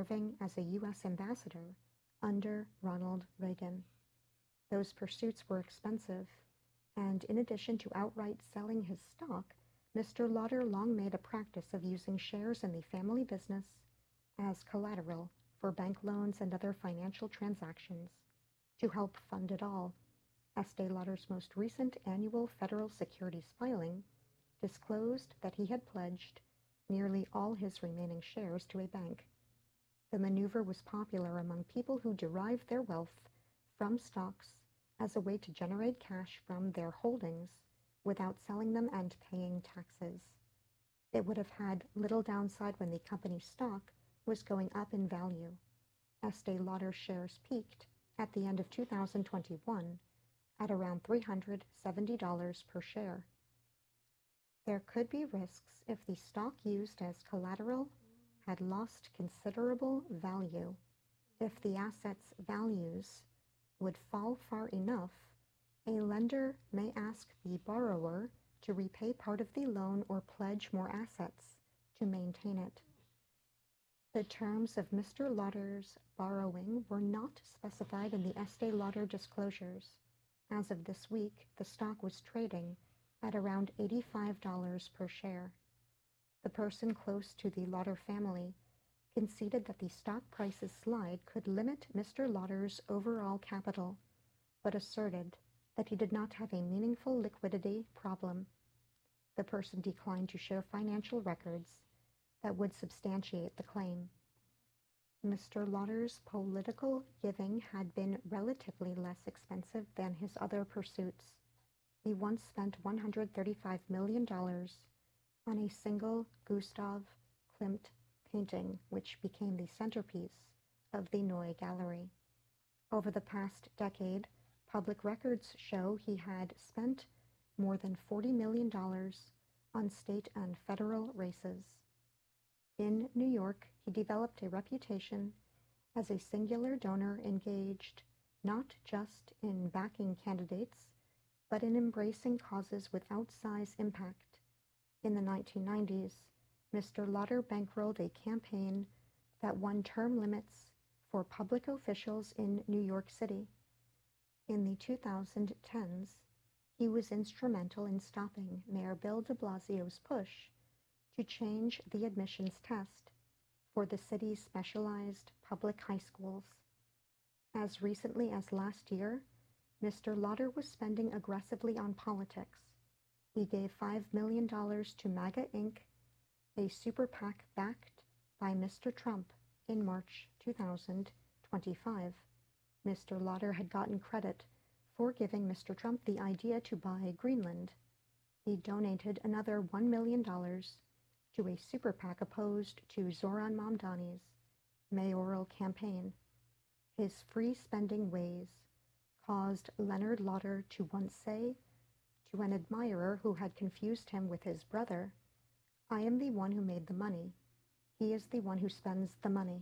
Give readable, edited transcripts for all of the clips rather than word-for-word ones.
serving as a U.S. ambassador under Ronald Reagan. Those pursuits were expensive, and in addition to outright selling his stock, Mr. Lauder long made a practice of using shares in the family business as collateral for bank loans and other financial transactions. To help fund it all, Estee Lauder's most recent annual federal securities filing disclosed that he had pledged nearly all his remaining shares to a bank. The maneuver was popular among people who derived their wealth from stocks as a way to generate cash from their holdings without selling them and paying taxes. It would have had little downside when the company's stock was going up in value. Estee Lauder shares peaked at the end of 2021 at around $370 per share. There could be risks if the stock used as collateral had lost considerable value. If the asset's values would fall far enough, a lender may ask the borrower to repay part of the loan or pledge more assets to maintain it. The terms of Mr. Lauder's borrowing were not specified in the Estee Lauder disclosures. As of this week, the stock was trading at around $85 per share. The person close to the Lauder family conceded that the stock price's slide could limit Mr. Lauder's overall capital, but asserted that he did not have a meaningful liquidity problem. The person declined to share financial records that would substantiate the claim. Mr. Lauder's political giving had been relatively less expensive than his other pursuits. He once spent $135 million on a single Gustav Klimt painting, which became the centerpiece of the Neue Gallery. Over the past decade, public records show he had spent more than $40 million on state and federal races. In New York, he developed a reputation as a singular donor engaged not just in backing candidates, but in embracing causes with outsized impact. In the 1990s, Mr. Lauder bankrolled a campaign that won term limits for public officials in New York City. In the 2010s, he was instrumental in stopping Mayor Bill de Blasio's push to change the admissions test for the city's specialized public high schools. As recently as last year, Mr. Lauder was spending aggressively on politics. He gave $5 million to MAGA Inc., a super PAC backed by Mr. Trump, in March 2025. Mr. Lauder had gotten credit for giving Mr. Trump the idea to buy Greenland. He donated another $1 million to a super PAC opposed to Zoran Mamdani's mayoral campaign. His free spending ways caused Leonard Lauder to once say to an admirer who had confused him with his brother, "I am the one who made the money. He is the one who spends the money."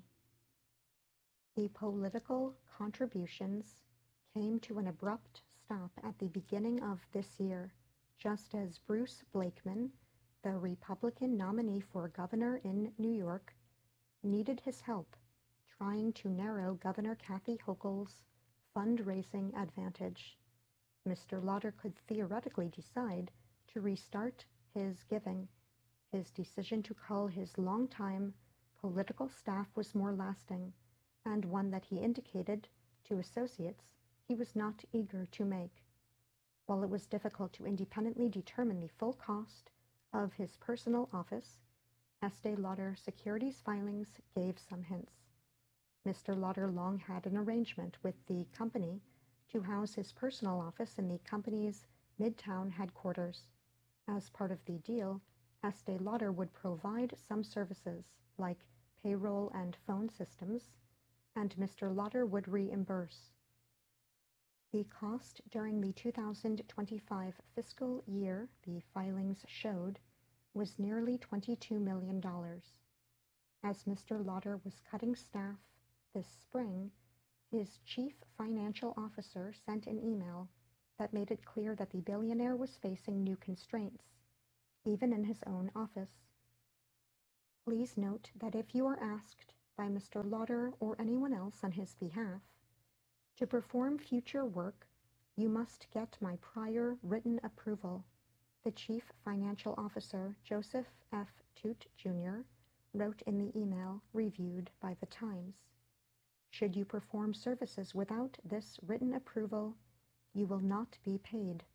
The political contributions came to an abrupt stop at the beginning of this year, just as Bruce Blakeman, the Republican nominee for governor in New York, needed his help trying to narrow Governor Kathy Hochul's fundraising advantage. Mr. Lauder could theoretically decide to restart his giving. His decision to cull his longtime political staff was more lasting, and one that he indicated to associates he was not eager to make. While it was difficult to independently determine the full cost of his personal office, Estee Lauder securities filings gave some hints. Mr. Lauder long had an arrangement with the company to house his personal office in the company's Midtown headquarters. As part of the deal, Estee Lauder would provide some services, like payroll and phone systems, and Mr. Lauder would reimburse. The cost during the 2025 fiscal year, the filings showed, was nearly $22 million. As Mr. Lauder was cutting staff this spring, his chief financial officer sent an email that made it clear that the billionaire was facing new constraints, even in his own office. Please note that if you are asked by Mr. Lauder or anyone else on his behalf. To perform future work, you must get my prior written approval, the Chief Financial Officer, Joseph F. Toot, Jr., wrote in the email reviewed by the Times. Should you perform services without this written approval, you will not be paid.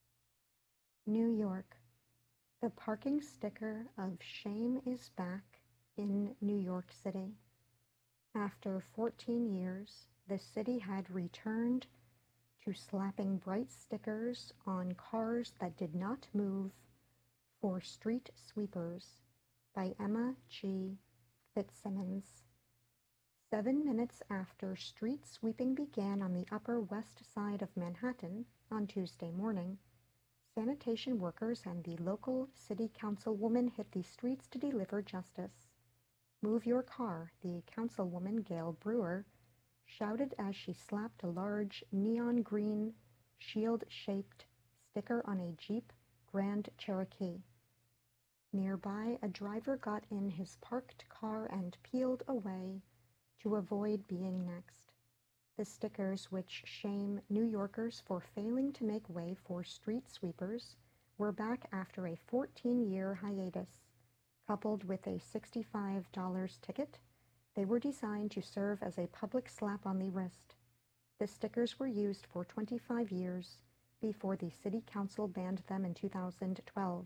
New York. The parking sticker of shame is back in New York City. After 14 years, the city had returned to slapping bright stickers on cars that did not move for Street Sweepers by Emma G. Fitzsimmons. 7 minutes after street sweeping began on the Upper West Side of Manhattan on Tuesday morning, sanitation workers and the local city councilwoman hit the streets to deliver justice. "Move your car," the councilwoman Gail Brewer shouted as she slapped a large neon green shield-shaped sticker on a Jeep Grand Cherokee. Nearby, a driver got in his parked car and peeled away to avoid being next. The stickers, which shame New Yorkers for failing to make way for street sweepers, were back after a 14-year hiatus. Coupled with a $65 ticket, they were designed to serve as a public slap on the wrist. The stickers were used for 25 years before the city council banned them in 2012.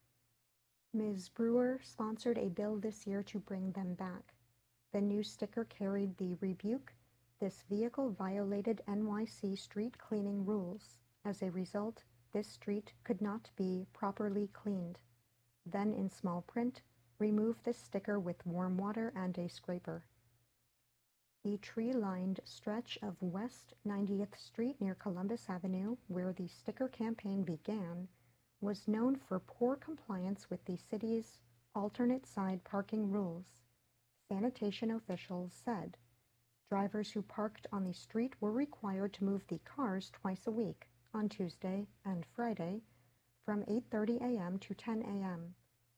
Ms. Brewer sponsored a bill this year to bring them back. The new sticker carried the rebuke, "This vehicle violated NYC street cleaning rules. As a result, this street could not be properly cleaned." Then in small print, "Remove this sticker with warm water and a scraper." The tree-lined stretch of West 90th Street near Columbus Avenue, where the sticker campaign began, was known for poor compliance with the city's alternate side parking rules. Sanitation officials said drivers who parked on the street were required to move the cars twice a week, on Tuesday and Friday, from 8:30 a.m. to 10 a.m.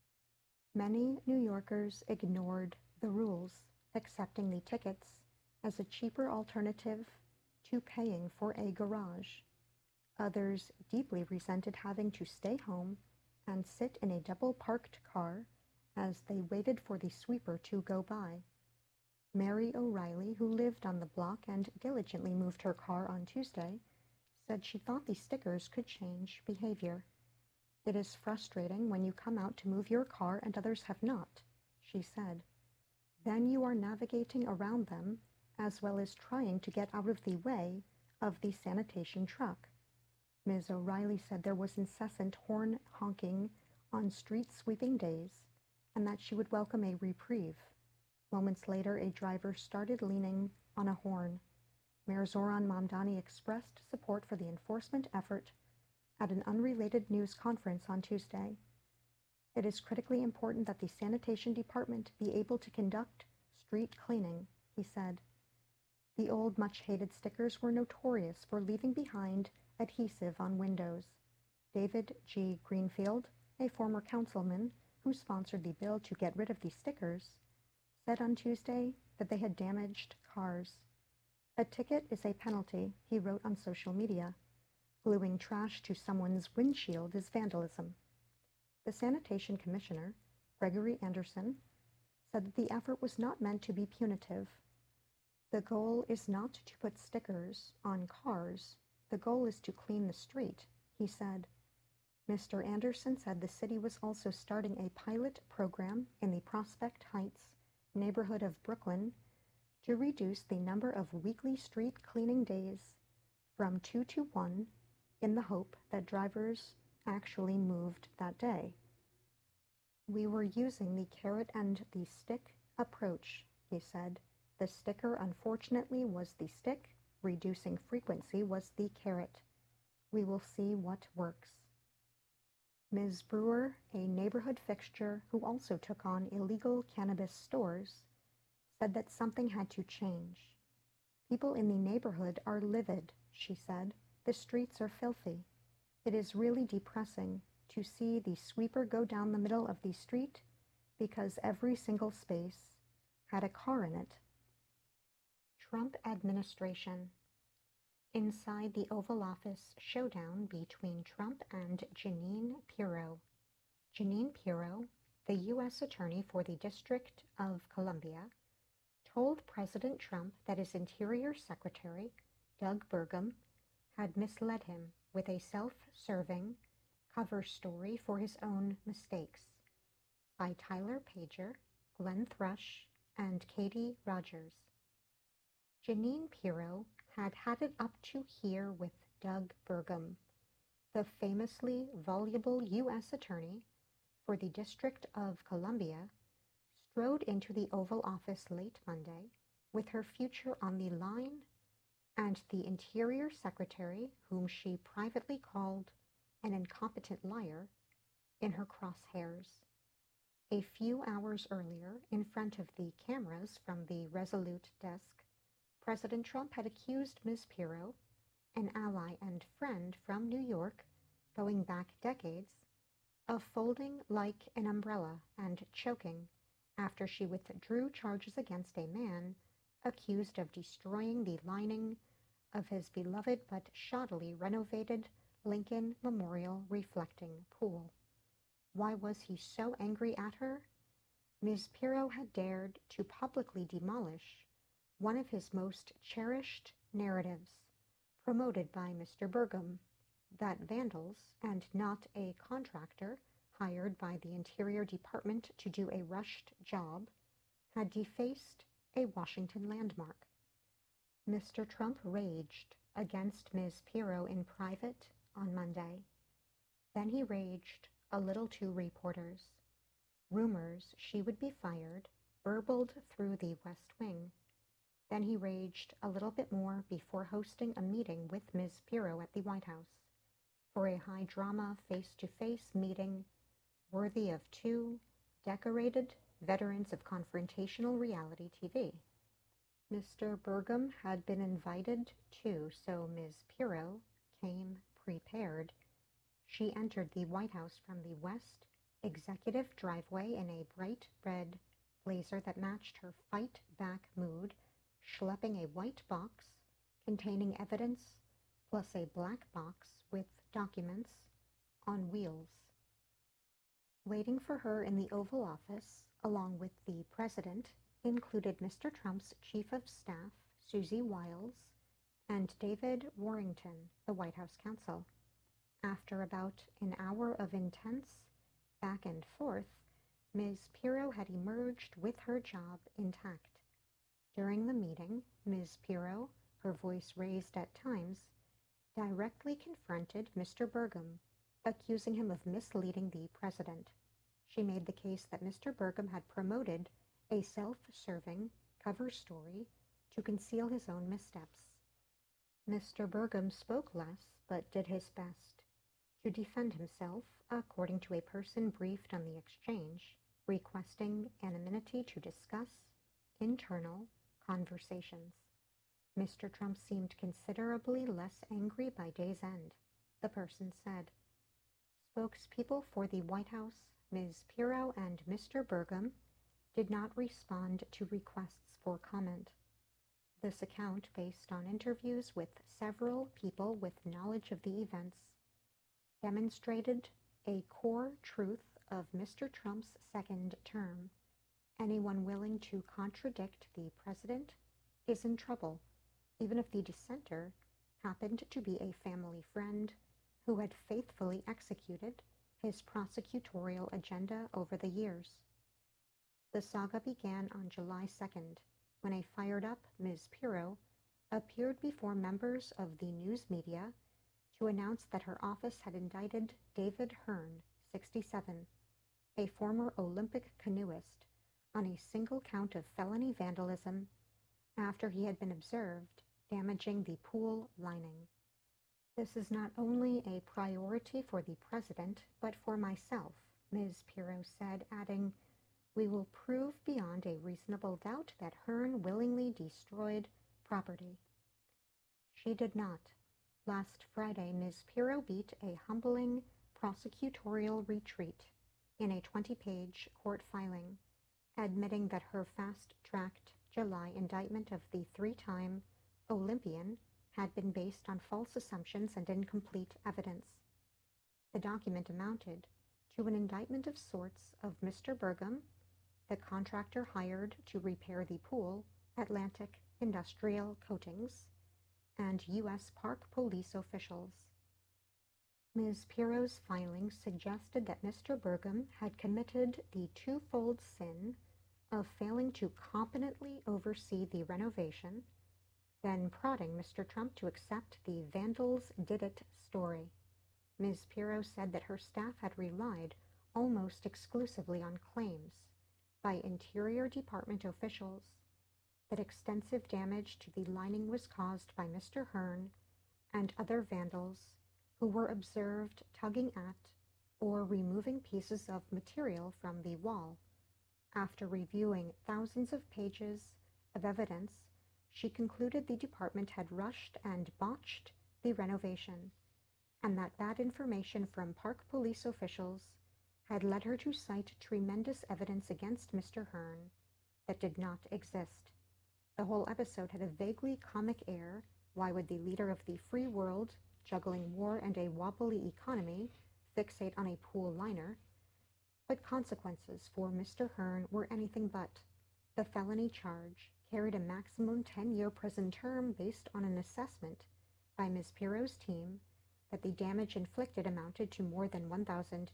Many New Yorkers ignored the rules, accepting the tickets as a cheaper alternative to paying for a garage. Others deeply resented having to stay home and sit in a double-parked car as they waited for the sweeper to go by. Mary O'Reilly, who lived on the block and diligently moved her car on Tuesday, said she thought the stickers could change behavior. "It is frustrating when you come out to move your car and others have not," she said. "Then you are navigating around them, as well as trying to get out of the way of the sanitation truck." Ms. O'Reilly said there was incessant horn honking on street sweeping days, and that she would welcome a reprieve. Moments later, a driver started leaning on a horn. Mayor Zoran Mamdani expressed support for the enforcement effort at an unrelated news conference on Tuesday. "It is critically important that the sanitation department be able to conduct street cleaning," he said. The old, much-hated stickers were notorious for leaving behind adhesive on windows. David G. Greenfield, a former councilman who sponsored the bill to get rid of the stickers, said on Tuesday that they had damaged cars. "A ticket is a penalty," he wrote on social media. "Gluing trash to someone's windshield is vandalism." The sanitation commissioner, Gregory Anderson, said that the effort was not meant to be punitive. "The goal is not to put stickers on cars. The goal is to clean the street," he said. Mr. Anderson said the city was also starting a pilot program in the Prospect Heights neighborhood of Brooklyn to reduce the number of weekly street cleaning days from 2 to 1 in the hope that drivers actually moved that day. "We were using the carrot and the stick approach," he said. "The sticker, unfortunately, was the stick. Reducing frequency was the carrot. We will see what works." Ms. Brewer, a neighborhood fixture who also took on illegal cannabis stores, said that something had to change. "People in the neighborhood are livid," she said. "The streets are filthy. It is really depressing to see the sweeper go down the middle of the street because every single space had a car in it. Trump administration. Inside the Oval Office showdown between Trump and Jeanine Pirro. Jeanine Pirro, the U.S. Attorney for the District of Columbia, told President Trump that his Interior Secretary, Doug Burgum, had misled him with a self-serving cover story for his own mistakes by Tyler Pager, Glenn Thrush, and Katie Rogers. Jeanine Pirro had had it up to here with Doug Burgum, the famously voluble U.S. Attorney for the District of Columbia, strode into the Oval Office late Monday with her future on the line and the Interior Secretary, whom she privately called an incompetent liar, in her crosshairs. A few hours earlier, in front of the cameras from the Resolute desk, President Trump had accused Ms. Pirro, an ally and friend from New York going back decades, of folding like an umbrella and choking after she withdrew charges against a man accused of destroying the lining of his beloved but shoddily renovated Lincoln Memorial reflecting pool. Why was he so angry at her? Ms. Pirro had dared to publicly demolish one of his most cherished narratives, promoted by Mr. Burgum, that vandals, and not a contractor hired by the Interior Department to do a rushed job, had defaced a Washington landmark. Mr. Trump raged against Ms. Pirro in private on Monday. Then he raged a little to reporters. Rumors she would be fired burbled through the West Wing. Then he raged a little bit more before hosting a meeting with Ms. Pirro at the White House for a high-drama face-to-face meeting worthy of two decorated veterans of confrontational reality TV. Mr. Burgum had been invited too, so Ms. Pirro came prepared. She entered the White House from the west executive driveway in a bright red blazer that matched her fight-back mood, schlepping a white box containing evidence plus a black box with documents on wheels. Waiting for her in the Oval Office, along with the president, included Mr. Trump's Chief of Staff, Susie Wiles, and David Warrington, the White House counsel. After about an hour of intense back and forth, Ms. Pirro had emerged with her job intact. During the meeting, Ms. Pirro, her voice raised at times, directly confronted Mr. Burgum, accusing him of misleading the president. She made the case that Mr. Burgum had promoted a self-serving cover story to conceal his own missteps. Mr. Burgum spoke less, but did his best to defend himself, according to a person briefed on the exchange, requesting anonymity to discuss internal conversations. Mr. Trump seemed considerably less angry by day's end, the person said. Spokespeople for the White House, Ms. Pirro and Mr. Burgum, did not respond to requests for comment. This account, based on interviews with several people with knowledge of the events, demonstrated a core truth of Mr. Trump's second term. Anyone willing to contradict the president is in trouble, even if the dissenter happened to be a family friend who had faithfully executed his prosecutorial agenda over the years. The saga began on July 2nd, when a fired-up Ms. Pirro appeared before members of the news media to announce that her office had indicted David Hearn, 67, a former Olympic canoeist, on a single count of felony vandalism after he had been observed damaging the pool lining. This is not only a priority for the president, but for myself, Ms. Pirro said, adding, "We will prove beyond a reasonable doubt that Hearn willingly destroyed property." She did not. Last Friday, Ms. Pirro beat a humbling prosecutorial retreat in a 20-page court filing admitting that her fast-tracked July indictment of the three-time Olympian had been based on false assumptions and incomplete evidence. The document amounted to an indictment of sorts of Mr. Burgum, the contractor hired to repair the pool, Atlantic Industrial Coatings, and U.S. Park Police officials. Ms. Pirro's filings suggested that Mr. Burgum had committed the twofold sin of failing to competently oversee the renovation, then prodding Mr. Trump to accept the vandals did it story. Ms. Pirro said that her staff had relied almost exclusively on claims by Interior Department officials that extensive damage to the lining was caused by Mr. Hearn and other vandals who were observed tugging at or removing pieces of material from the wall. After reviewing thousands of pages of evidence, she concluded the department had rushed and botched the renovation, and that bad information from park police officials had led her to cite tremendous evidence against Mr. Hearn that did not exist. The whole episode had a vaguely comic air. Why would the leader of the free world, juggling war and a wobbly economy, fixate on a pool liner? But consequences for Mr. Hearn were anything but. The felony charge carried a maximum 10-year prison term based on an assessment by Ms. Pirro's team that the damage inflicted amounted to more than $1,000.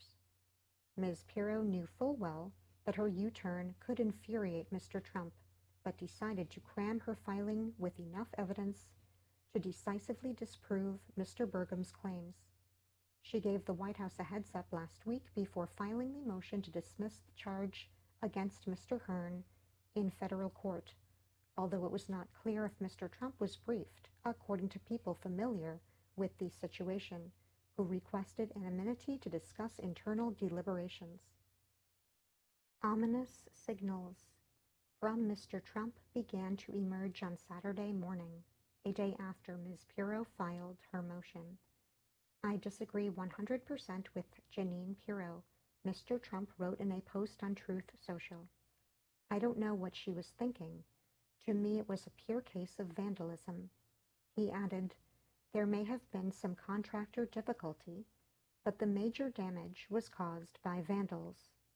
Ms. Pirro knew full well that her U-turn could infuriate Mr. Trump, but decided to cram her filing with enough evidence to decisively disprove Mr. Burgum's claims. She gave the White House a heads-up last week before filing the motion to dismiss the charge against Mr. Hearn in federal court, although it was not clear if Mr. Trump was briefed, according to people familiar with the situation, who requested an amenity to discuss internal deliberations. Ominous signals from Mr. Trump began to emerge on Saturday morning, a day after Ms. Pirro filed her motion. I disagree 100% with Jeanine Pirro, Mr. Trump wrote in a post on Truth Social. I don't know what she was thinking. To me, it was a pure case of vandalism. He added, there may have been some contractor difficulty, but the major damage was caused by vandals.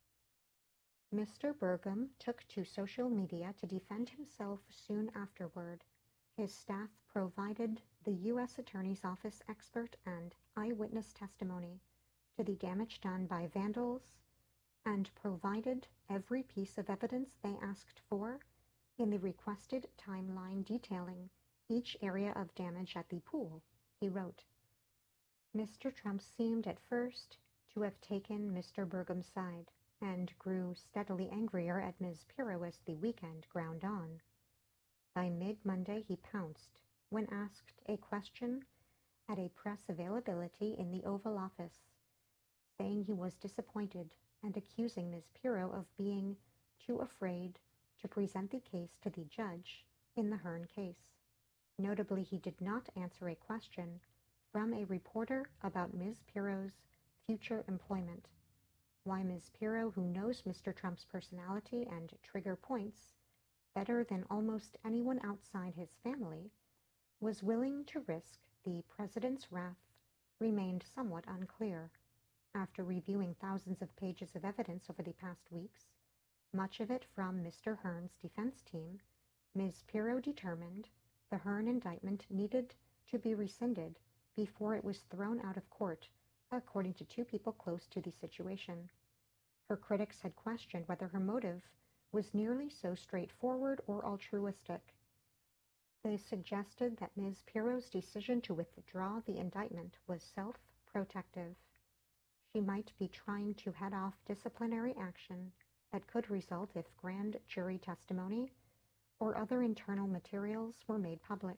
Mr. Burgum took to social media to defend himself soon afterward. His staff provided the U.S. Attorney's Office expert and eyewitness testimony to the damage done by vandals and provided every piece of evidence they asked for in the requested timeline detailing each area of damage at the pool, he wrote. Mr. Trump seemed at first to have taken Mr. Burgum's side and grew steadily angrier at Ms. Pirro as the weekend ground on. By mid-Monday he pounced when asked a question at a press availability in the Oval Office, saying he was disappointed and accusing Ms. Pirro of being too afraid to present the case to the judge in the Hearn case. Notably, he did not answer a question from a reporter about Ms. Pirro's future employment. Why Ms. Pirro, who knows Mr. Trump's personality and trigger points better than almost anyone outside his family, was willing to risk the president's wrath remained somewhat unclear. After reviewing thousands of pages of evidence over the past weeks, much of it from Mr. Hearn's defense team, Ms. Pirro determined the Hearn indictment needed to be rescinded before it was thrown out of court, according to two people close to the situation. Her critics had questioned whether her motive was nearly so straightforward or altruistic. They suggested that Ms. Pirro's decision to withdraw the indictment was self-protective. She might be trying to head off disciplinary action that could result if grand jury testimony or other internal materials were made public.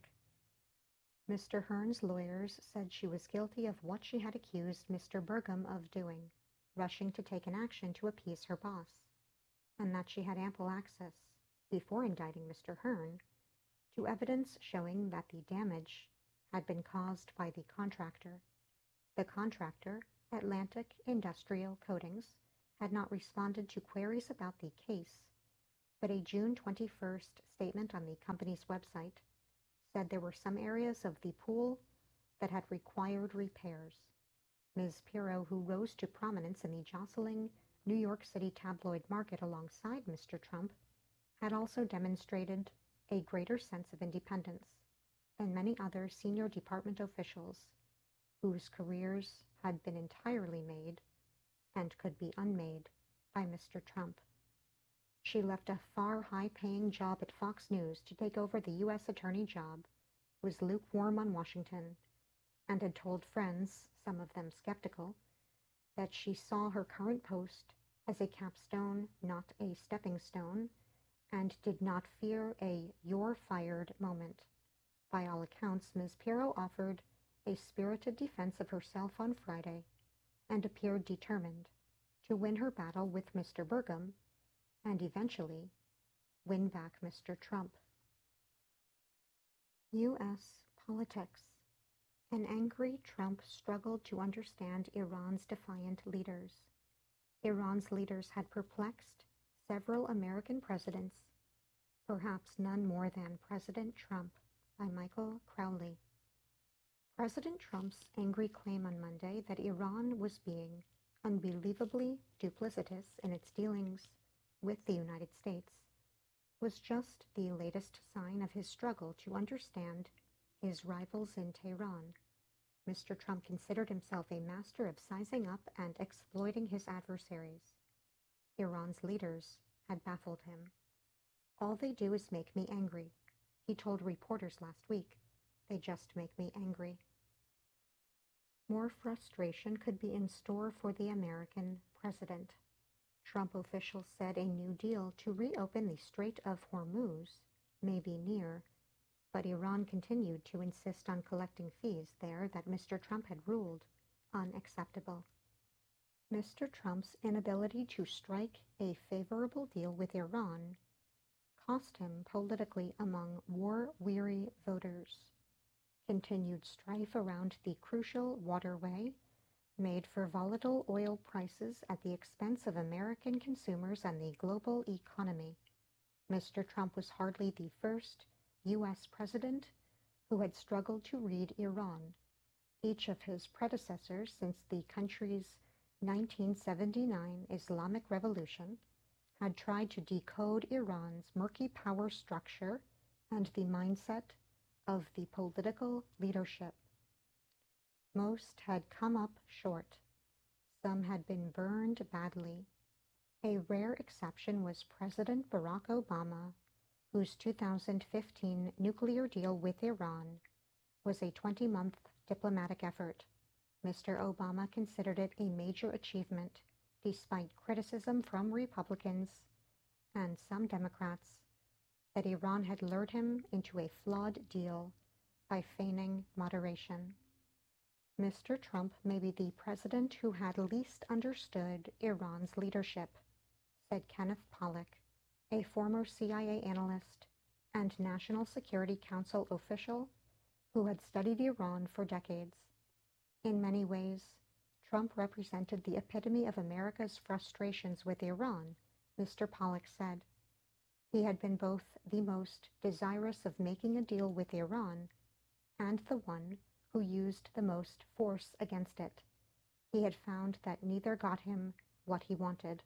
Mr. Hearn's lawyers said she was guilty of what she had accused Mr. Burgum of doing, rushing to take an action to appease her boss, and that she had ample access, before indicting Mr. Hearn, to evidence showing that the damage had been caused by the contractor. The contractor, Atlantic Industrial Coatings, had not responded to queries about the case, but a June 21st statement on the company's website said there were some areas of the pool that had required repairs. Ms. Pirro, who rose to prominence in the jostling New York City tabloid market alongside Mr. Trump, had also demonstrated a greater sense of independence than many other senior department officials whose careers had been entirely made and could be unmade by Mr. Trump. She left a far high-paying job at Fox News to take over the U.S. Attorney job, was lukewarm on Washington, and had told friends, some of them skeptical, that she saw her current post as a capstone, not a stepping stone, and did not fear a "you're fired" moment. By all accounts, Ms. Pirro offered a spirited defense of herself on Friday and appeared determined to win her battle with Mr. Burgum and eventually win back Mr. Trump. U.S. politics. An angry Trump struggled to understand Iran's defiant leaders. Iran's leaders had perplexed several American presidents, perhaps none more than President Trump, by Michael Crowley. President Trump's angry claim on Monday that Iran was being unbelievably duplicitous in its dealings with the United States was just the latest sign of his struggle to understand his rivals in Tehran. Mr. Trump considered himself a master of sizing up and exploiting his adversaries. Iran's leaders had baffled him. "All they do is make me angry," he told reporters last week. "They just make me angry." More frustration could be in store for the American president. Trump officials said a new deal to reopen the Strait of Hormuz may be near, but Iran continued to insist on collecting fees there that Mr. Trump had ruled unacceptable. Mr. Trump's inability to strike a favorable deal with Iran cost him politically among war-weary voters. Continued strife around the crucial waterway made for volatile oil prices at the expense of American consumers and the global economy. Mr. Trump was hardly the first U.S. president who had struggled to read Iran. Each of his predecessors since the country's 1979 Islamic Revolution had tried to decode Iran's murky power structure and the mindset of the political leadership. Most had come up short. Some had been burned badly. A rare exception was President Barack Obama, whose 2015 nuclear deal with Iran was a 20-month diplomatic effort. Mr. Obama considered it a major achievement, despite criticism from Republicans and some Democrats that Iran had lured him into a flawed deal by feigning moderation. Mr. Trump may be the president who had least understood Iran's leadership, said Kenneth Pollock, a former CIA analyst and National Security Council official who had studied Iran for decades. In many ways, Trump represented the epitome of America's frustrations with Iran, Mr. Pollock said. He had been both the most desirous of making a deal with Iran and the one who used the most force against it. He had found that neither got him what he wanted.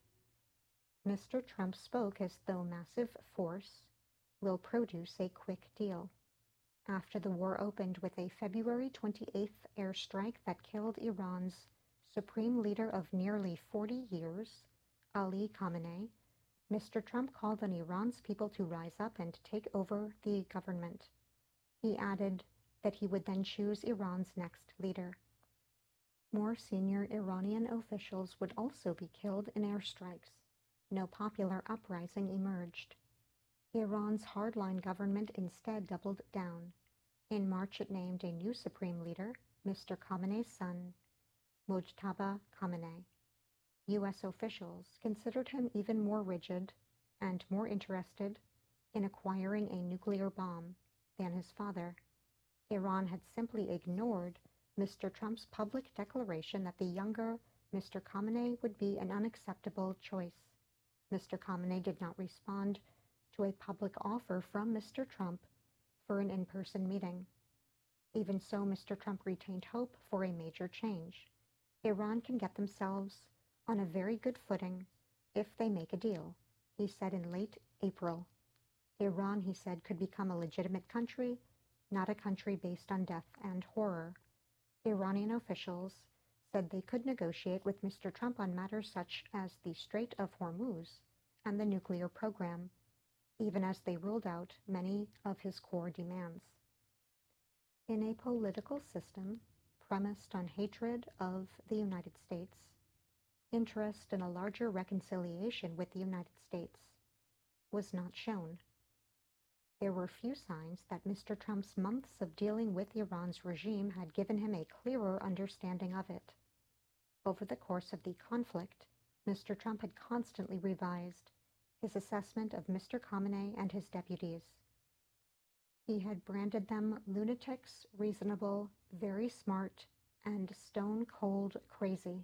Mr. Trump spoke as though massive force will produce a quick deal. After the war opened with a February 28th airstrike that killed Iran's supreme leader of nearly 40 years, Ali Khamenei, Mr. Trump called on Iran's people to rise up and take over the government. He added that he would then choose Iran's next leader. More senior Iranian officials would also be killed in airstrikes. No popular uprising emerged. Iran's hardline government instead doubled down. In March, it named a new supreme leader, Mr. Khamenei's son, Mojtaba Khamenei. U.S. officials considered him even more rigid and more interested in acquiring a nuclear bomb than his father. Iran had simply ignored Mr. Trump's public declaration that the younger Mr. Khamenei would be an unacceptable choice. Mr. Khamenei did not respond to a public offer from Mr. Trump for an in-person meeting. Even so, Mr. Trump retained hope for a major change. Iran can get themselves on a very good footing if they make a deal, he said in late April. Iran, he said, could become a legitimate country, not a country based on death and horror. Iranian officials said they could negotiate with Mr. Trump on matters such as the Strait of Hormuz and the nuclear program, even as they ruled out many of his core demands. In a political system premised on hatred of the United States, interest in a larger reconciliation with the United States was not shown. There were few signs that Mr. Trump's months of dealing with Iran's regime had given him a clearer understanding of it. Over the course of the conflict, Mr. Trump had constantly revised his assessment of Mr. Khamenei and his deputies. He had branded them lunatics, reasonable, very smart, and stone-cold crazy.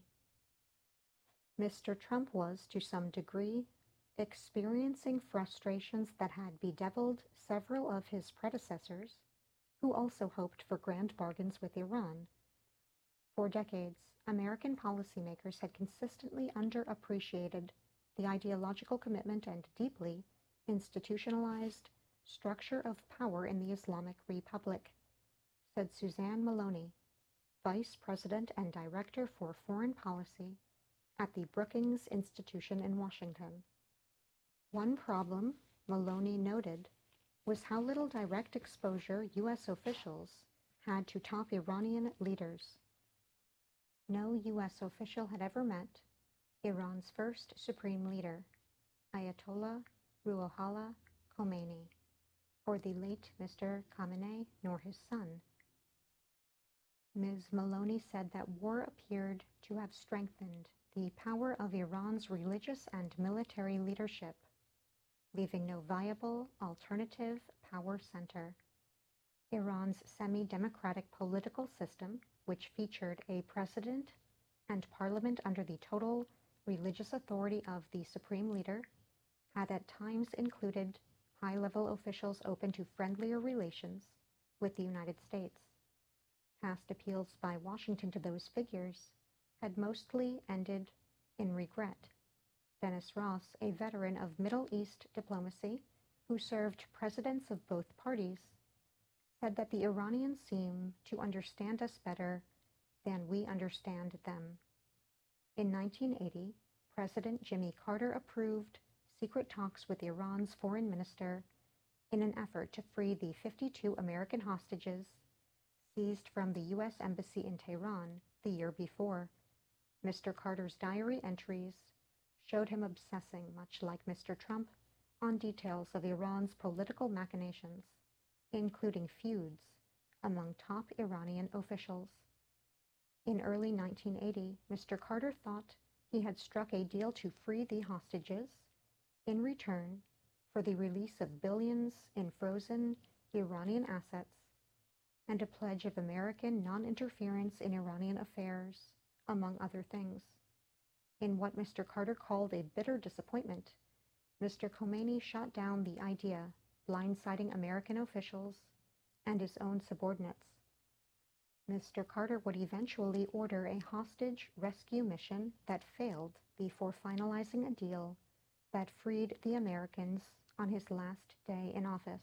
Mr. Trump was, to some degree, experiencing frustrations that had bedeviled several of his predecessors, who also hoped for grand bargains with Iran. For decades, American policymakers had consistently underappreciated the ideological commitment and deeply institutionalized structure of power in the Islamic Republic, said Suzanne Maloney, Vice President and Director for Foreign Policy at the Brookings Institution in Washington. One problem, Maloney noted, was how little direct exposure U.S. officials had to top Iranian leaders. No U.S. official had ever met Iran's first supreme leader, Ayatollah Ruhollah Khomeini, or the late Mr. Khamenei, nor his son. Ms. Maloney said that war appeared to have strengthened the power of Iran's religious and military leadership, leaving no viable alternative power center. Iran's semi-democratic political system, which featured a president and parliament under the total religious authority of the supreme leader, had at times included high-level officials open to friendlier relations with the United States. Past appeals by Washington to those figures had mostly ended in regret. Dennis Ross, a veteran of Middle East diplomacy who served presidents of both parties, said that the Iranians seem to understand us better than we understand them. In 1980, President Jimmy Carter approved secret talks with Iran's foreign minister in an effort to free the 52 American hostages seized from the U.S. Embassy in Tehran the year before. Mr. Carter's diary entries showed him obsessing, much like Mr. Trump, on details of Iran's political machinations, including feuds among top Iranian officials. In early 1980, Mr. Carter thought he had struck a deal to free the hostages in return for the release of billions in frozen Iranian assets and a pledge of American non-interference in Iranian affairs, among other things. In what Mr. Carter called a bitter disappointment, Mr. Khomeini shot down the idea, blindsiding American officials and his own subordinates. Mr. Carter would eventually order a hostage rescue mission that failed before finalizing a deal that freed the Americans on his last day in office.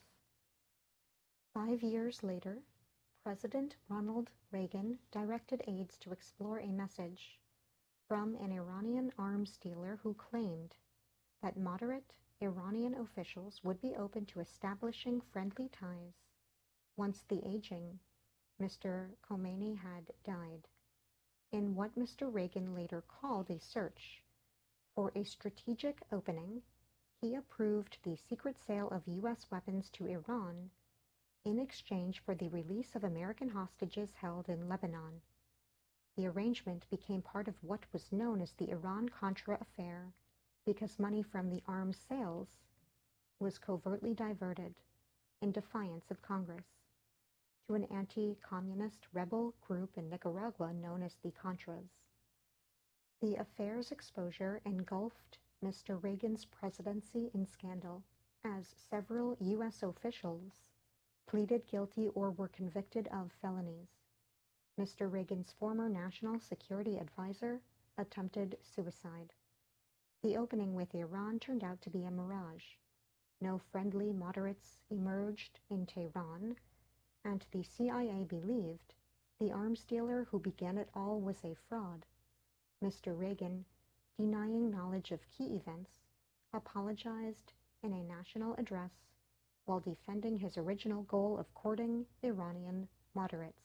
5 years later, President Ronald Reagan directed aides to explore a message from an Iranian arms dealer who claimed that moderate Iranian officials would be open to establishing friendly ties once the aging Mr. Khomeini had died, in what Mr. Reagan later called a search for a strategic opening. He approved the secret sale of U.S. weapons to Iran in exchange for the release of American hostages held in Lebanon. The arrangement became part of what was known as the Iran-Contra affair because money from the arms sales was covertly diverted, in defiance of Congress, to an anti-communist rebel group in Nicaragua known as the Contras. The affair's exposure engulfed Mr. Reagan's presidency in scandal, as several U.S. officials pleaded guilty or were convicted of felonies. Mr. Reagan's former national security advisor attempted suicide. The opening with Iran turned out to be a mirage. No friendly moderates emerged in Tehran, and the CIA believed the arms dealer who began it all was a fraud. Mr. Reagan, denying knowledge of key events, apologized in a national address while defending his original goal of courting Iranian moderates.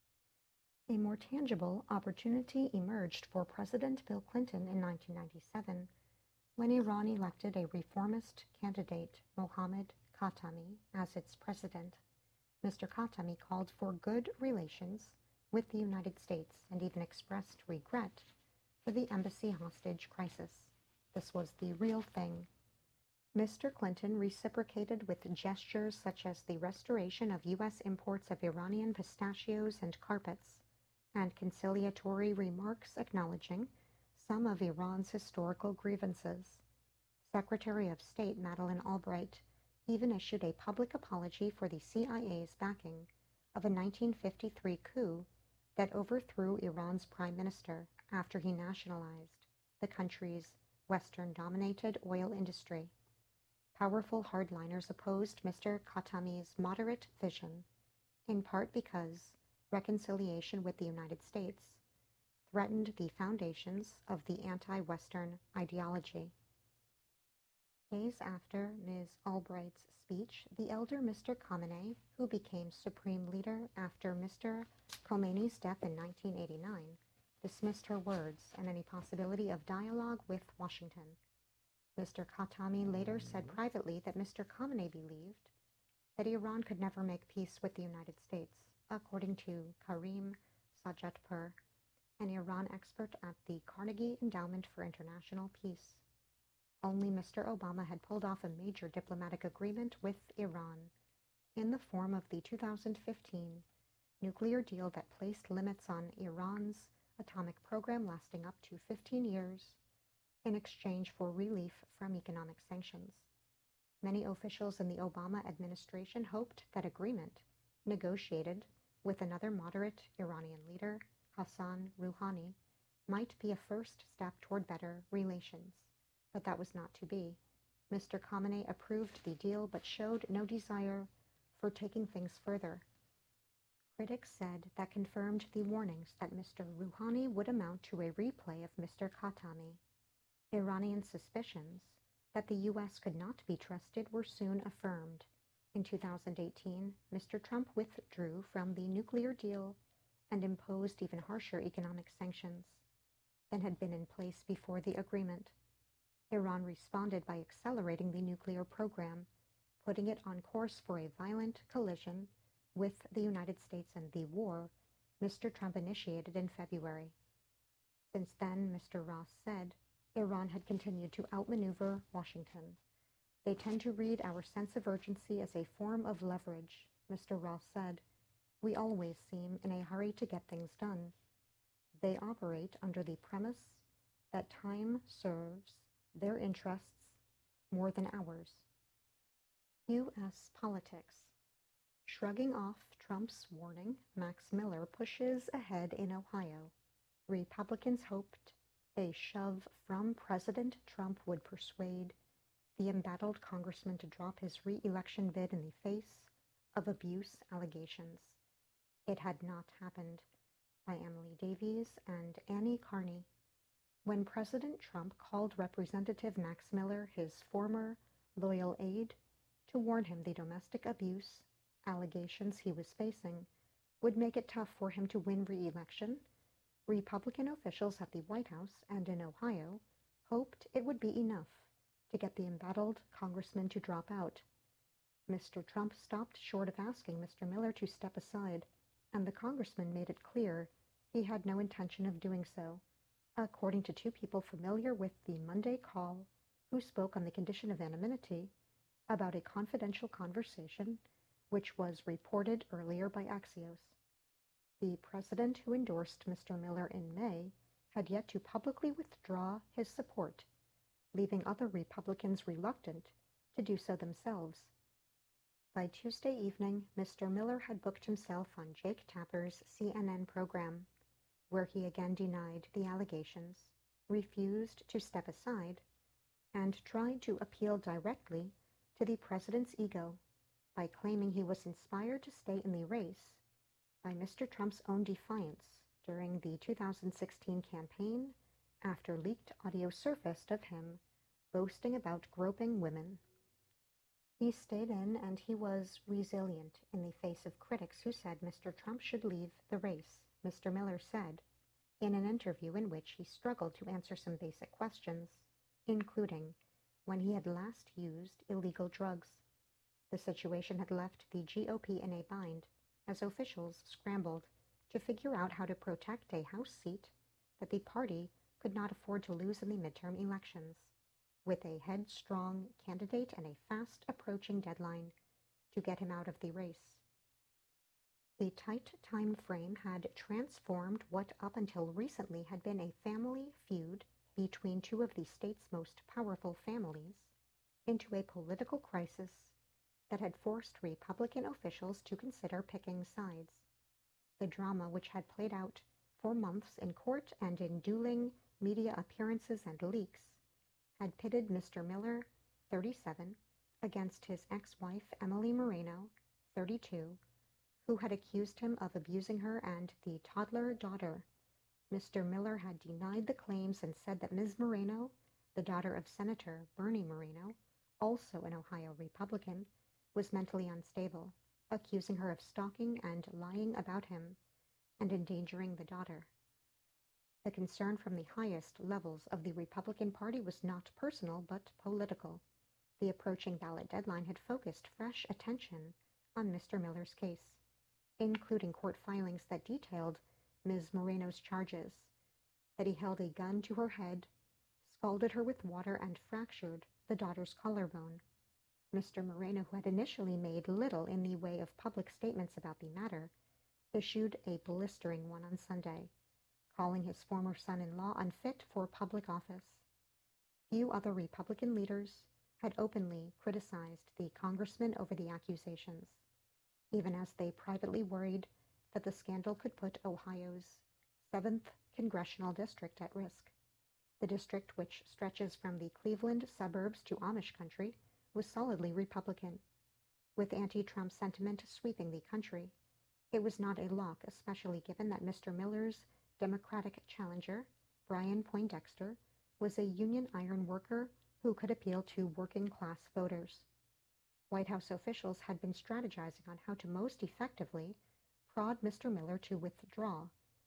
A more tangible opportunity emerged for President Bill Clinton in 1997 when Iran elected a reformist candidate, Mohammad Khatami, as its president. Mr. Khatami called for good relations with the United States and even expressed regret for the embassy hostage crisis. This was the real thing. Mr. Clinton reciprocated with gestures such as the restoration of U.S. imports of Iranian pistachios and carpets, and conciliatory remarks acknowledging some of Iran's historical grievances. Secretary of State Madeleine Albright even issued a public apology for the CIA's backing of a 1953 coup that overthrew Iran's prime minister after he nationalized the country's Western-dominated oil industry. Powerful hardliners opposed Mr. Khatami's moderate vision, in part because reconciliation with the United States threatened the foundations of the anti-Western ideology. Days after Ms. Albright's speech, the elder Mr. Khamenei, who became supreme leader after Mr. Khomeini's death in 1989, dismissed her words and any possibility of dialogue with Washington. Mr. Khatami later said privately that Mr. Khamenei believed that Iran could never make peace with the United States, according to Karim Sajatpur, an Iran expert at the Carnegie Endowment for International Peace. Only Mr. Obama had pulled off a major diplomatic agreement with Iran in the form of the 2015 nuclear deal that placed limits on Iran's atomic program lasting up to 15 years in exchange for relief from economic sanctions. Many officials in the Obama administration hoped that agreement, negotiated with another moderate Iranian leader, Hassan Rouhani, might be a first step toward better relations. But that was not to be. Mr. Khamenei approved the deal but showed no desire for taking things further. Critics said that confirmed the warnings that Mr. Rouhani would amount to a replay of Mr. Khatami. Iranian suspicions that the U.S. could not be trusted were soon affirmed. In 2018, Mr. Trump withdrew from the nuclear deal and imposed even harsher economic sanctions than had been in place before the agreement. Iran responded by accelerating the nuclear program, putting it on course for a violent collision with the United States and the war Mr. Trump initiated in February. Since then, Mr. Ross said, Iran had continued to outmaneuver Washington. They tend to read our sense of urgency as a form of leverage, Mr. Ross said. We always seem in a hurry to get things done. They operate under the premise that time serves their interests more than ours. U.S. politics. Shrugging off Trump's warning, Max Miller pushes ahead in Ohio. Republicans hoped a shove from President Trump would persuade the embattled congressman to drop his re-election bid in the face of abuse allegations. It had not happened. By Emily Davies and Annie Carney. When President Trump called Representative Max Miller his former loyal aide to warn him the domestic abuse allegations he was facing would make it tough for him to win re-election, Republican officials at the White House and in Ohio hoped it would be enough to get the embattled congressman to drop out. Mr. Trump stopped short of asking Mr. Miller to step aside, and the congressman made it clear he had no intention of doing so, according to two people familiar with the Monday call who spoke on the condition of anonymity about a confidential conversation which was reported earlier by Axios. The president who endorsed Mr. Miller in May had yet to publicly withdraw his support, leaving other Republicans reluctant to do so themselves. By Tuesday evening, Mr. Miller had booked himself on Jake Tapper's CNN program, where he again denied the allegations, refused to step aside, and tried to appeal directly to the president's ego by claiming he was inspired to stay in the race by Mr. Trump's own defiance during the 2016 campaign after leaked audio surfaced of him boasting about groping women. He stayed in and he was resilient in the face of critics who said Mr. Trump should leave the race, Mr. Miller said in an interview in which he struggled to answer some basic questions, including when he had last used illegal drugs. The situation had left the GOP in a bind as officials scrambled to figure out how to protect a House seat that the party could not afford to lose in the midterm elections, with a headstrong candidate and a fast approaching deadline to get him out of the race. The tight time frame had transformed what up until recently had been a family feud between two of the state's most powerful families into a political crisis that had forced Republican officials to consider picking sides. The drama, which had played out for months in court and in dueling media appearances and leaks, had pitted Mr. Miller, 37, against his ex-wife Emily Moreno, 32, who had accused him of abusing her and the toddler daughter. Mr. Miller had denied the claims and said that Ms. Moreno, the daughter of Senator Bernie Moreno, also an Ohio Republican, was mentally unstable, accusing her of stalking and lying about him and endangering the daughter. The concern from the highest levels of the Republican Party was not personal but political. The approaching ballot deadline had focused fresh attention on Mr. Miller's case, including court filings that detailed Ms. Moreno's charges, that he held a gun to her head, scalded her with water, and fractured the daughter's collarbone. Mr. Moreno, who had initially made little in the way of public statements about the matter, issued a blistering one on Sunday, calling his former son-in-law unfit for public office. Few other Republican leaders had openly criticized the congressman over the accusations, even as they privately worried that the scandal could put Ohio's 7th congressional district at risk. The district, which stretches from the Cleveland suburbs to Amish country, was solidly Republican, with anti-Trump sentiment sweeping the country. It was not a lock, especially given that Mr. Miller's Democratic challenger, Brian Poindexter, was a union iron worker who could appeal to working-class voters. White House officials had been strategizing on how to most effectively prod Mr. Miller to withdraw.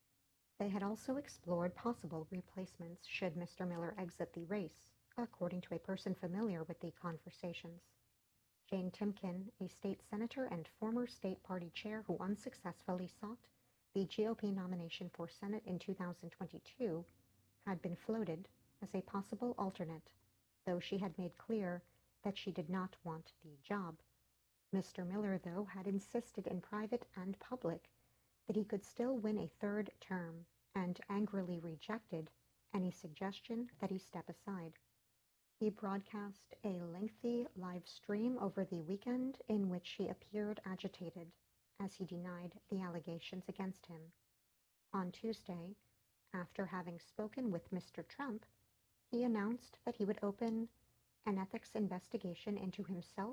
They had also explored possible replacements should Mr. Miller exit the race, according to a person familiar with the conversations. Jane Timken, a state senator and former state party chair who unsuccessfully sought the GOP nomination for Senate in 2022, had been floated as a possible alternate, though she had made clear that she did not want the job. Mr. Miller, though, had insisted in private and public that he could still win a third term, and angrily rejected any suggestion that he step aside. He broadcast a lengthy live stream over the weekend in which he appeared agitated as he denied the allegations against him. On Tuesday, after having spoken with Mr. Trump, he announced that he would open an ethics investigation into himself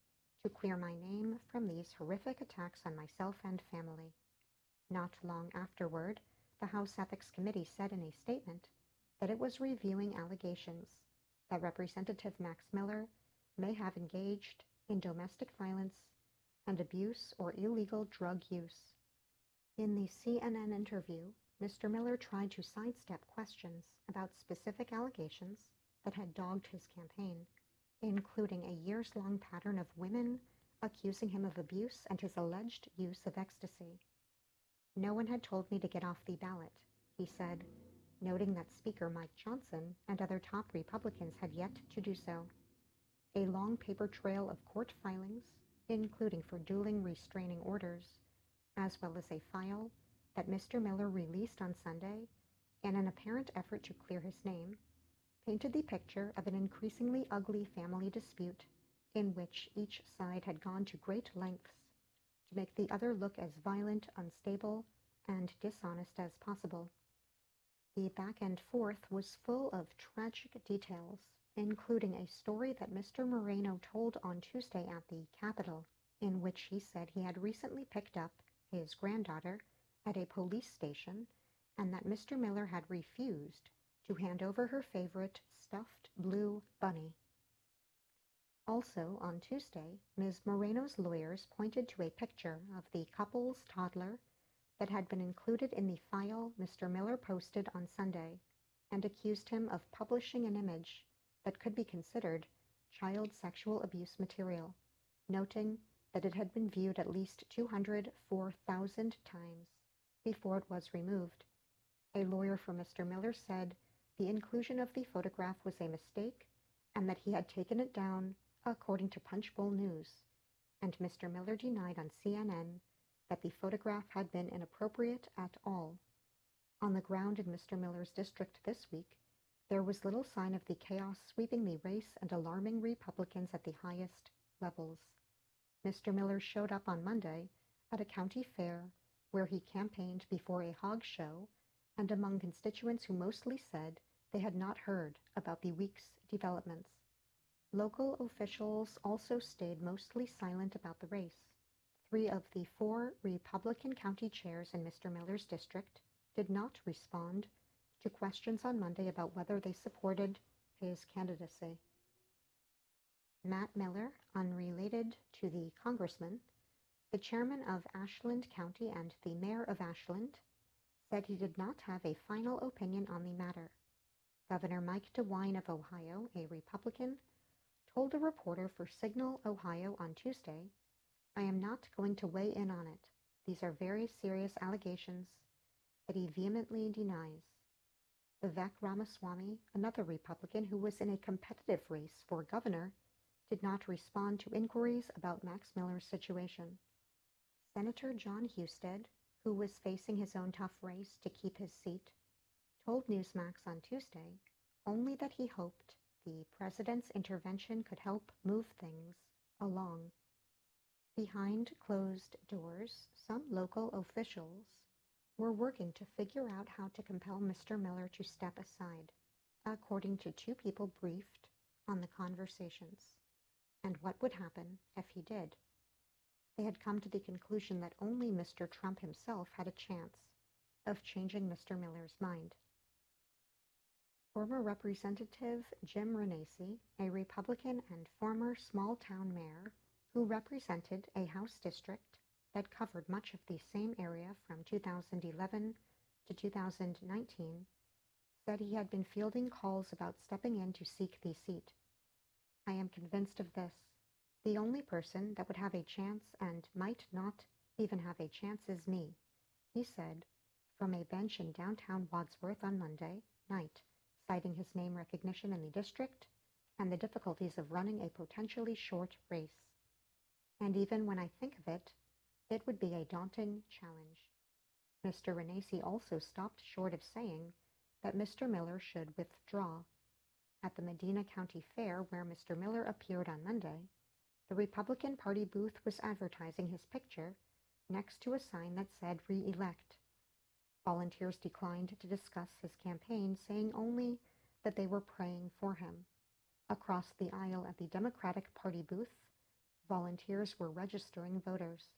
to clear my name from these horrific attacks on myself and family. Not long afterward, the House Ethics Committee said in a statement that it was reviewing allegations that Representative Max Miller may have engaged in domestic violence and abuse or illegal drug use. In the CNN interview, Mr. Miller tried to sidestep questions about specific allegations that had dogged his campaign, including a years-long pattern of women accusing him of abuse and his alleged use of ecstasy. "No one had told me to get off the ballot," he said, noting that Speaker Mike Johnson and other top Republicans had yet to do so. A long paper trail of court filings, including for dueling restraining orders, as well as a file that Mr. Miller released on Sunday, in an apparent effort to clear his name, painted the picture of an increasingly ugly family dispute in which each side had gone to great lengths to make the other look as violent, unstable, and dishonest as possible. The back and forth was full of tragic details, including a story that Mr. Moreno told on Tuesday at the Capitol, in which he said he had recently picked up his granddaughter at a police station and that Mr. Miller had refused to hand over her favorite stuffed blue bunny. Also, on Tuesday, Ms. Moreno's lawyers pointed to a picture of the couple's toddler that had been included in the file Mr. Miller posted on Sunday, and accused him of publishing an image that could be considered child sexual abuse material, noting that it had been viewed at least 204,000 times before it was removed. A lawyer for Mr. Miller said the inclusion of the photograph was a mistake and that he had taken it down according to Punchbowl News, and Mr. Miller denied on CNN that the photograph had been inappropriate at all. On the ground in Mr. Miller's district this week, there was little sign of the chaos sweeping the race and alarming Republicans at the highest levels. Mr. Miller showed up on Monday at a county fair where he campaigned before a hog show and among constituents who mostly said they had not heard about the week's developments. Local officials also stayed mostly silent about the race. 3 of the 4 Republican county chairs in Mr. Miller's district did not respond to questions on Monday about whether they supported his candidacy. Matt Miller, unrelated to the congressman, the chairman of Ashland County and the mayor of Ashland, said he did not have a final opinion on the matter. Governor Mike DeWine of Ohio, a Republican, told a reporter for Signal, Ohio on Tuesday, "I am not going to weigh in on it. These are very serious allegations that he vehemently denies." Vivek Ramaswamy, another Republican who was in a competitive race for governor, did not respond to inquiries about Max Miller's situation. Senator John Husted, who was facing his own tough race to keep his seat, told Newsmax on Tuesday only that he hoped the president's intervention could help move things along. Behind closed doors, some local officials were working to figure out how to compel Mr. Miller to step aside, according to 2 people briefed on the conversations, and what would happen if he did. They had come to the conclusion that only Mr. Trump himself had a chance of changing Mr. Miller's mind. Former Representative Jim Renacci, a Republican and former small-town mayor who represented a House district that covered much of the same area from 2011 to 2019, said he had been fielding calls about stepping in to seek the seat. "I am convinced of this. The only person that would have a chance and might not even have a chance is me," he said from a bench in downtown Wadsworth on Monday night, citing his name recognition in the district and the difficulties of running a potentially short race. "And even when I think of it, it would be a daunting challenge." Mr. Renacci also stopped short of saying that Mr. Miller should withdraw. At the Medina County Fair, where Mr. Miller appeared on Monday, the Republican Party booth was advertising his picture next to a sign that said "Re-elect." Volunteers declined to discuss his campaign, saying only that they were praying for him. Across the aisle at the Democratic Party booth, volunteers were registering voters.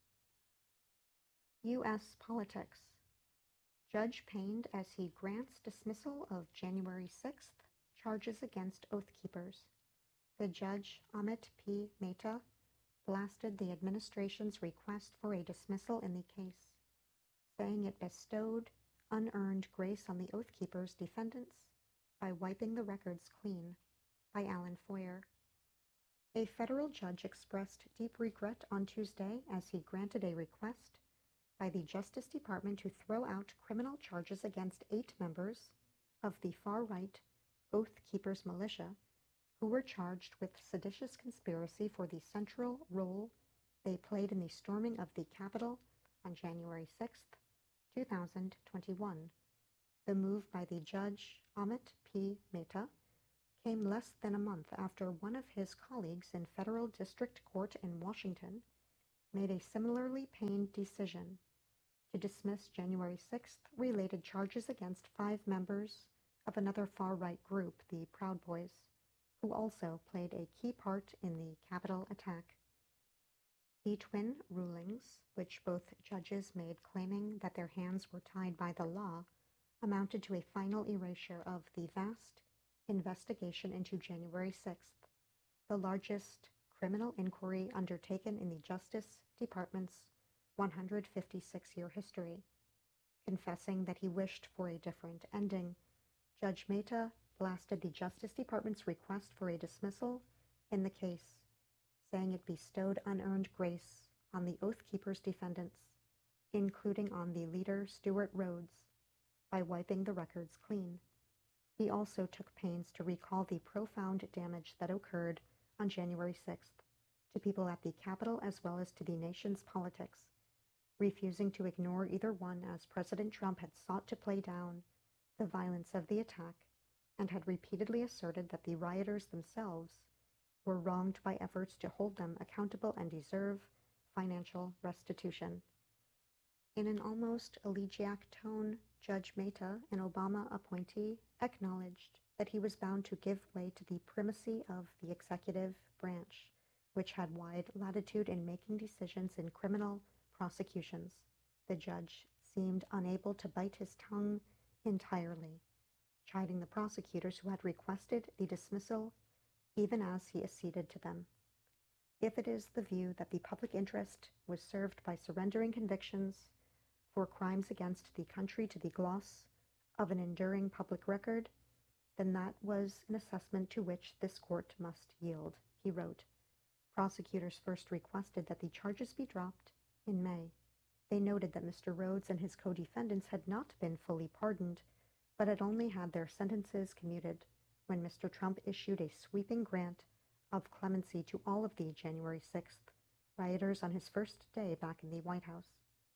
U.S. politics. Judge pained as he grants dismissal of January 6th charges against Oath Keepers. The judge, Amit P. Mehta, blasted the administration's request for a dismissal in the case, saying it bestowed unearned grace on the Oath Keepers' defendants by wiping the records clean. By Alan Foyer. A federal judge expressed deep regret on Tuesday as he granted a request by the Justice Department to throw out criminal charges against 8 members of the far-right Oath Keepers militia who were charged with seditious conspiracy for the central role they played in the storming of the Capitol on January 6, 2021, The move by the judge, Amit P. Mehta, came less than a month after one of his colleagues in federal district court in Washington made a similarly pained decision to dismiss January 6th related charges against 5 members of another far-right group, the Proud Boys, who also played a key part in the Capitol attack. The twin rulings, which both judges made claiming that their hands were tied by the law, amounted to a final erasure of the vast investigation into January 6th, the largest criminal inquiry undertaken in the Justice Department's 156-year history. Confessing that he wished for a different ending, Judge Mehta blasted the Justice Department's request for a dismissal in the case, saying it bestowed unearned grace on the Oath Keepers' defendants, including on the leader Stewart Rhodes, by wiping the records clean. He also took pains to recall the profound damage that occurred on January 6th to people at the Capitol as well as to the nation's politics, refusing to ignore either one as President Trump had sought to play down the violence of the attack and had repeatedly asserted that the rioters themselves were wronged by efforts to hold them accountable and deserve financial restitution. In an almost elegiac tone, Judge Mehta, an Obama appointee, acknowledged that he was bound to give way to the primacy of the executive branch, which had wide latitude in making decisions in criminal prosecutions. The judge seemed unable to bite his tongue entirely, chiding the prosecutors who had requested the dismissal even as he acceded to them. If it is the view that the public interest was served by surrendering convictions for crimes against the country to the gloss of an enduring public record, then that was an assessment to which this court must yield, he wrote. Prosecutors first requested that the charges be dropped in May. They noted that Mr. Rhodes and his co-defendants had not been fully pardoned, but had only had their sentences commuted when Mr. Trump issued a sweeping grant of clemency to all of the January 6th rioters on his first day back in the White House.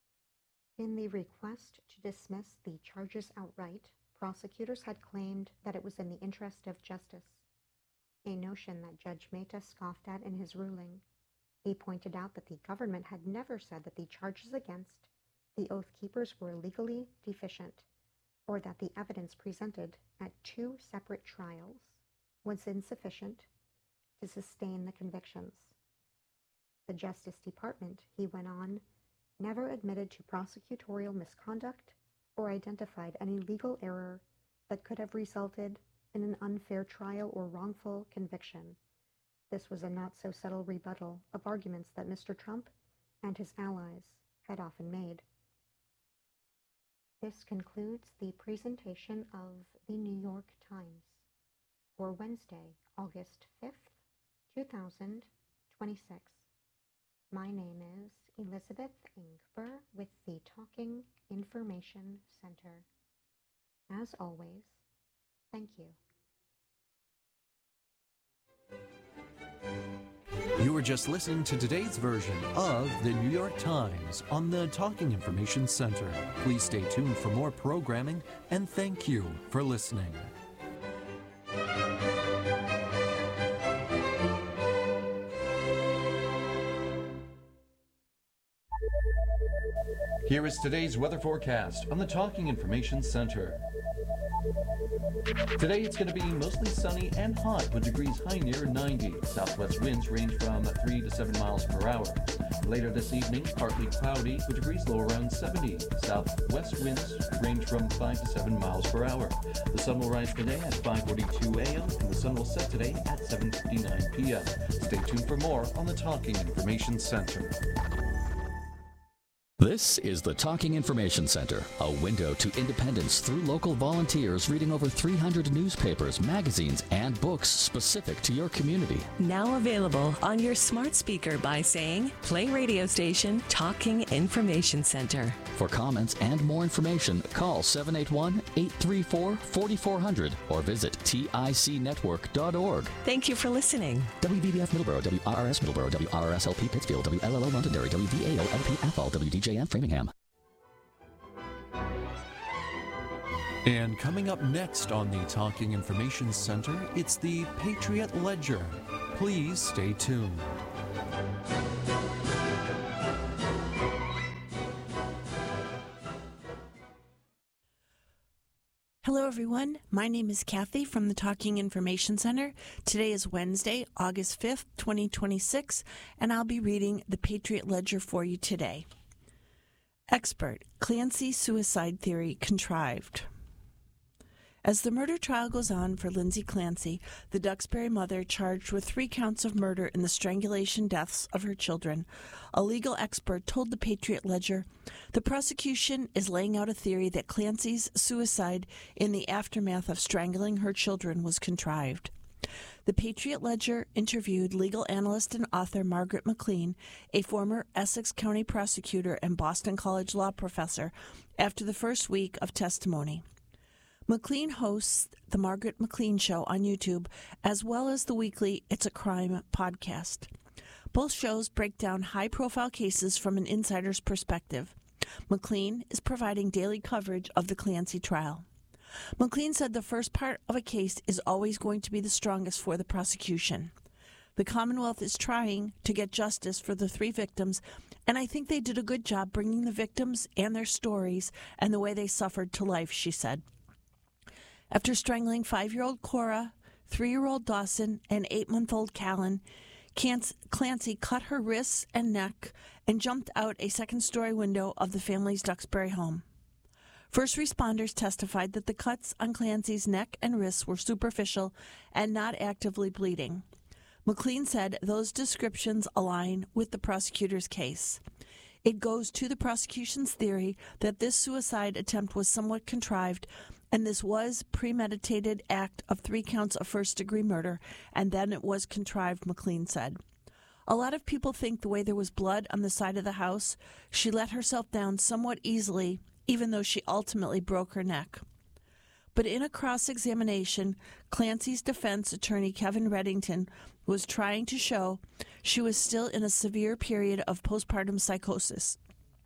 In the request to dismiss the charges outright, prosecutors had claimed that it was in the interest of justice, a notion that Judge Mehta scoffed at in his ruling. He pointed out that the government had never said that the charges against the Oath Keepers were legally deficient, or that the evidence presented at 2 separate trials was insufficient to sustain the convictions. The Justice Department, he went on, never admitted to prosecutorial misconduct or identified any legal error that could have resulted in an unfair trial or wrongful conviction. This was a not-so-subtle rebuttal of arguments that Mr. Trump and his allies had often made. This concludes the presentation of the New York Times for Wednesday, August 5th, 2026. My name is Elizabeth Ingber with the Talking Information Center. As always, thank you. You were just listening to today's version of the New York Times on the Talking Information Center. Please stay tuned for more programming, and thank you for listening. Here is today's weather forecast on the Talking Information Center. Today it's going to be mostly sunny and hot with degrees high near 90. Southwest winds range from 3 to 7 miles per hour. Later this evening, partly cloudy with degrees low around 70. Southwest winds range from 5 to 7 miles per hour. The sun will rise today at 5:42 a.m. and the sun will set today at 7:59 p.m. Stay tuned for more on the Talking Information Center. This is the Talking Information Center, a window to independence through local volunteers reading over 300 newspapers, magazines, and books specific to your community. Now available on your smart speaker by saying, play radio station Talking Information Center. For comments and more information, call 781-834-4400 or visit ticnetwork.org. Thank you for listening. WBBF Middleborough, WRRS Middleborough, WRSLP Pittsfield, WLLO Londonderry, WVAO LP Athol, WDJM Framingham. And coming up next on the Talking Information Center, it's the Patriot Ledger. Please stay tuned. Hello, everyone. My name is Kathy from the Talking Information Center. Today is Wednesday, August 5th, 2026, and I'll be reading the Patriot Ledger for you today. Expert, Clancy suicide theory contrived. As the murder trial goes on for Lindsay Clancy, the Duxbury mother charged with 3 counts of murder in the strangulation deaths of her children, a legal expert told the Patriot Ledger, the prosecution is laying out a theory that Clancy's suicide in the aftermath of strangling her children was contrived. The Patriot Ledger interviewed legal analyst and author Margaret McLean, a former Essex County prosecutor and Boston College law professor, after the first week of testimony. McLean hosts The Margaret McLean Show on YouTube, as well as the weekly It's a Crime podcast. Both shows break down high-profile cases from an insider's perspective. McLean is providing daily coverage of the Clancy trial. McLean said the first part of a case is always going to be the strongest for the prosecution. The Commonwealth is trying to get justice for the 3 victims, and I think they did a good job bringing the victims and their stories and the way they suffered to life, she said. After strangling 5-year-old Cora, 3-year-old Dawson, and 8-month-old Callan, Clancy cut her wrists and neck and jumped out a second-story window of the family's Duxbury home. First responders testified that the cuts on Clancy's neck and wrists were superficial and not actively bleeding. McLean said those descriptions align with the prosecutor's case. It goes to the prosecution's theory that this suicide attempt was somewhat contrived, and this was premeditated act of 3 counts of first-degree murder, and then it was contrived, McLean said. A lot of people think the way there was blood on the side of the house, she let herself down somewhat easily, even though she ultimately broke her neck. But in a cross-examination, Clancy's defense attorney, Kevin Reddington, was trying to show she was still in a severe period of postpartum psychosis.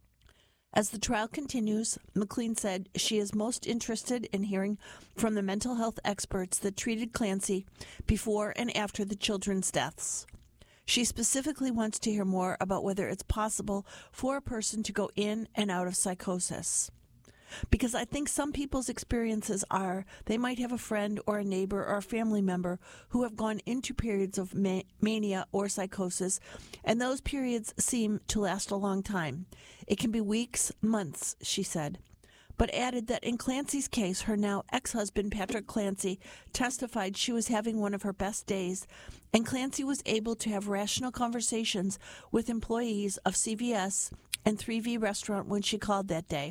As the trial continues, McLean said she is most interested in hearing from the mental health experts that treated Clancy before and after the children's deaths. She specifically wants to hear more about whether it's possible for a person to go in and out of psychosis. Because I think some people's experiences are they might have a friend or a neighbor or a family member who have gone into periods of mania or psychosis, and those periods seem to last a long time. It can be weeks, months, she said, but added that in Clancy's case, her now ex-husband, Patrick Clancy, testified she was having one of her best days, and Clancy was able to have rational conversations with employees of CVS and 3V Restaurant when she called that day.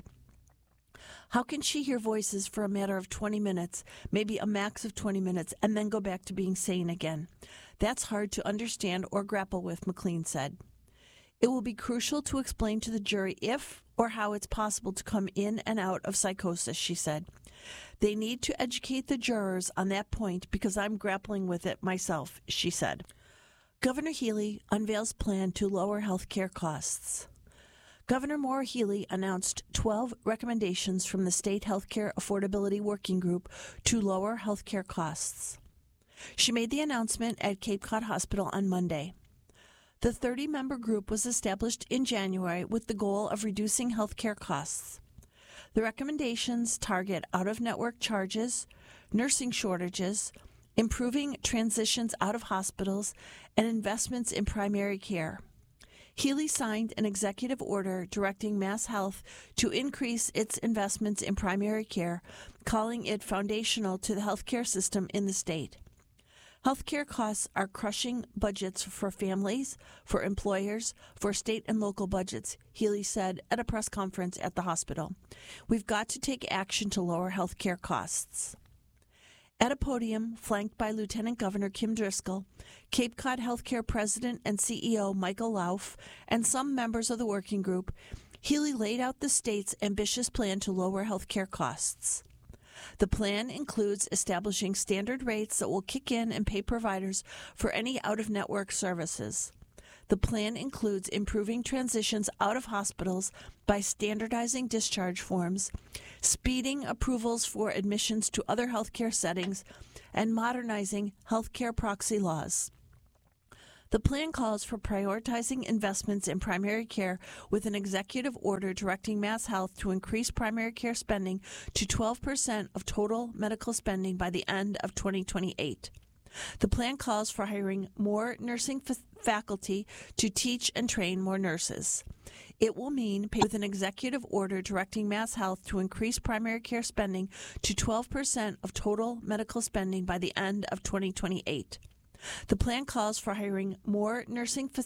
How can she hear voices for a matter of 20 minutes, maybe a max of 20 minutes, and then go back to being sane again? That's hard to understand or grapple with, McLean said. It will be crucial to explain to the jury if or how it's possible to come in and out of psychosis, she said. They need to educate the jurors on that point because I'm grappling with it myself, she said. Governor Healey unveils plan to lower health care costs. Governor Maura Healey announced 12 recommendations from the State Healthcare Affordability Working Group to lower healthcare costs. She made the announcement at Cape Cod Hospital on Monday. The 30-member group was established in January with the goal of reducing healthcare costs. The recommendations target out-of-network charges, nursing shortages, improving transitions out of hospitals, and investments in primary care. Healey signed an executive order directing MassHealth to increase its investments in primary care, calling it foundational to the healthcare system in the state. Healthcare costs are crushing budgets for families, for employers, for state and local budgets, Healey said at a press conference at the hospital. We've got to take action to lower healthcare costs. At a podium flanked by Lieutenant Governor Kim Driscoll, Cape Cod Healthcare President and CEO Michael Lauf, and some members of the working group, Healey laid out the state's ambitious plan to lower healthcare costs. The plan includes establishing standard rates that will kick in and pay providers for any out-of-network services. The plan includes improving transitions out of hospitals by standardizing discharge forms, speeding approvals for admissions to other healthcare settings, and modernizing healthcare proxy laws. The plan calls for prioritizing investments in primary care with an executive order directing MassHealth to increase primary care spending to 12% of total medical spending by the end of 2028. The plan calls for hiring more nursing faculty to teach and train more nurses. It will mean with an executive order directing MassHealth to increase primary care spending to 12% of total medical spending by the end of 2028. The plan calls for hiring more nursing